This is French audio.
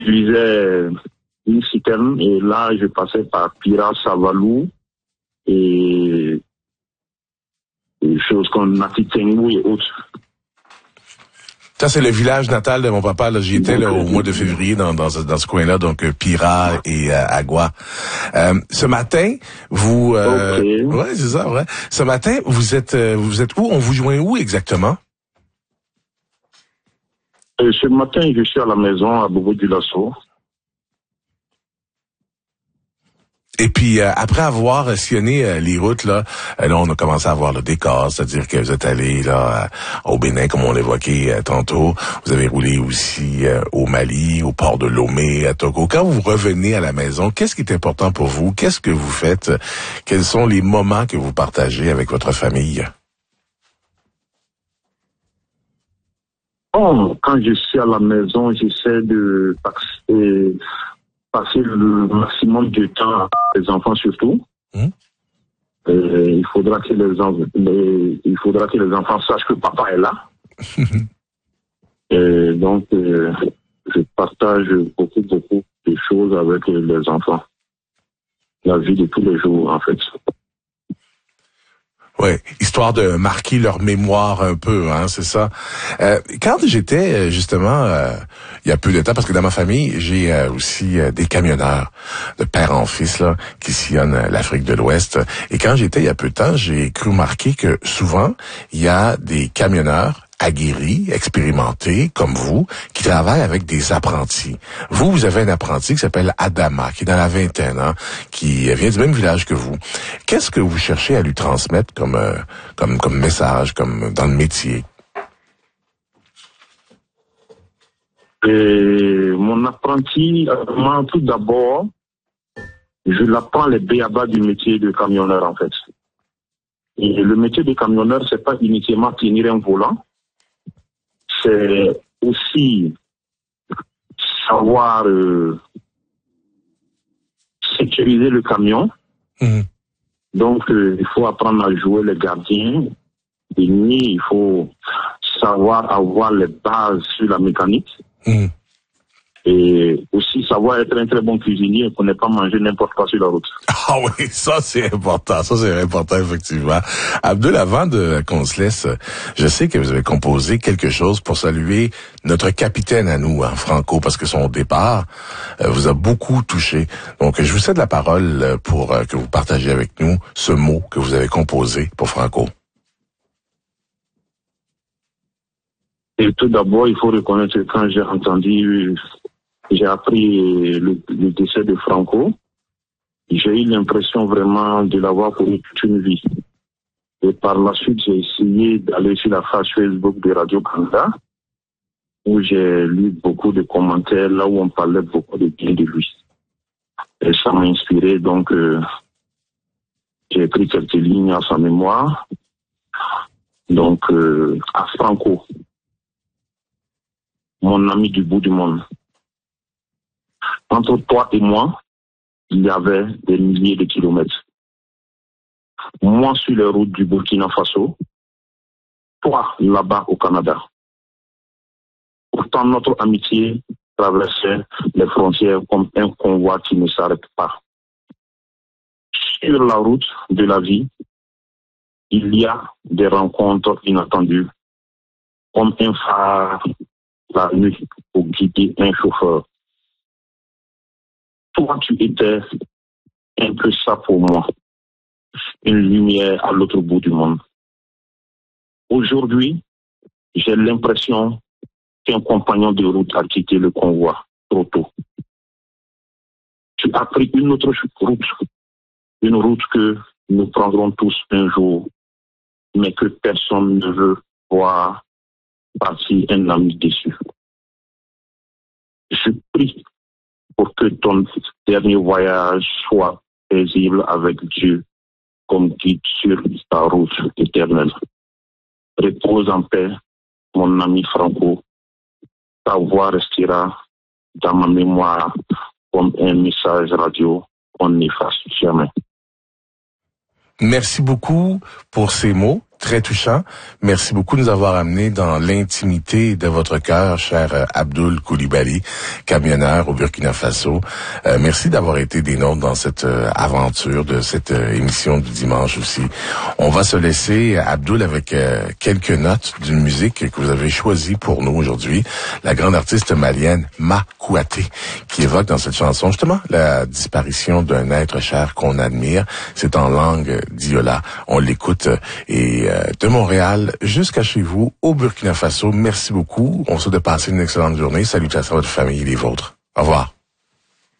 j'utilisais une citerne et là, je passais par Pira, Savalou et des choses comme Natitengou et autres. Ça, c'est le village natal de mon papa. Là, j'y étais là, au mois de février dans ce coin-là, donc Pira et Agua. Ce matin, vous... Ouais, c'est ça, vrai. Ce matin, vous êtes où? On vous joint où exactement? Ce matin, je suis à la maison à Bobo-Dioulasso. Et puis, après avoir sillonné les routes, là, on a commencé à voir le décor, c'est-à-dire que vous êtes allé là au Bénin, comme on l'évoquait tantôt. Vous avez roulé aussi au Mali, au port de Lomé, à Togo. Quand vous revenez à la maison, qu'est-ce qui est important pour vous? Qu'est-ce que vous faites? Quels sont les moments que vous partagez avec votre famille? Oh, quand je suis à la maison, j'essaie de passer le maximum de temps avec les enfants surtout. Il faudra que les enfants sachent que papa est là. Donc, je partage beaucoup de choses avec les enfants. La vie de tous les jours, en fait. Oui, histoire de marquer leur mémoire un peu, hein, c'est ça. Quand j'étais justement il y a peu de temps, parce que dans ma famille, j'ai aussi des camionneurs de père en fils là qui sillonnent l'Afrique de l'Ouest. Et quand j'étais il y a peu de temps, j'ai cru remarquer que souvent il y a des camionneurs aguerris, expérimentés, comme vous, qui travaillent avec des apprentis. Vous avez un apprenti qui s'appelle Adama, qui est dans la vingtaine, hein, qui vient du même village que vous. Qu'est-ce que vous cherchez à lui transmettre comme message, comme dans le métier? Mon apprenti, moi, tout d'abord, je l'apprends les b.a.-ba du métier de camionneur, en fait. Et le métier de camionneur, c'est pas uniquement tenir un volant, c'est aussi savoir sécuriser le camion. Donc, il faut apprendre à jouer les gardiens de nuit, il faut savoir avoir les bases sur la mécanique. Et aussi savoir être un très bon cuisinier pour ne pas manger n'importe quoi sur la route. Ah oui, ça c'est important, effectivement. Abdul, avant qu'on se laisse, je sais que vous avez composé quelque chose pour saluer notre capitaine à nous, hein, Franco, parce que son départ vous a beaucoup touché. Donc je vous cède la parole pour que vous partagiez avec nous ce mot que vous avez composé pour Franco. Et tout d'abord, il faut reconnaître que quand j'ai appris le décès de Franco, j'ai eu l'impression vraiment de l'avoir pour toute une vie. Et par la suite, j'ai essayé d'aller sur la page Facebook de Radio-Canada, où j'ai lu beaucoup de commentaires, là où on parlait beaucoup de bien de lui. Et ça m'a inspiré, donc j'ai écrit quelques lignes à sa mémoire. Donc, à Franco, mon ami du bout du monde. Entre toi et moi, il y avait des milliers de kilomètres. Moi sur les routes du Burkina Faso, toi là-bas au Canada. Pourtant, notre amitié traversait les frontières comme un convoi qui ne s'arrête pas. Sur la route de la vie, il y a des rencontres inattendues, comme un phare la nuit pour guider un chauffeur. Toi, tu étais un peu ça pour moi, une lumière à l'autre bout du monde. Aujourd'hui, j'ai l'impression qu'un compagnon de route a quitté le convoi trop tôt. Tu as pris une autre route, une route que nous prendrons tous un jour, mais que personne ne veut voir partir un ami déçu. Je prie pour que ton dernier voyage soit paisible avec Dieu comme guide sur ta route éternelle. Repose en paix, mon ami Franco. Ta voix restera dans ma mémoire comme un message radio qu'on n'efface jamais. Merci beaucoup pour ces mots très touchant. Merci beaucoup de nous avoir amenés dans l'intimité de votre cœur, cher Abdoul Coulibaly, camionneur au Burkina Faso. Merci d'avoir été des nôtres dans cette aventure de cette émission du dimanche aussi. On va se laisser, Abdoul, avec quelques notes d'une musique que vous avez choisie pour nous aujourd'hui. La grande artiste malienne Ma Kouaté, qui évoque dans cette chanson justement la disparition d'un être cher qu'on admire. C'est en langue diola. On l'écoute et de Montréal jusqu'à chez vous au Burkina Faso. Merci beaucoup. On se souhaite de passer une excellente journée. Salutations à votre famille et les vôtres. Au revoir.